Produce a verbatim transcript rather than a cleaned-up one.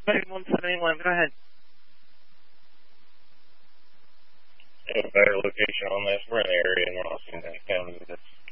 one seventy-one, go ahead. A better location on this. We're in the area in Washington County that's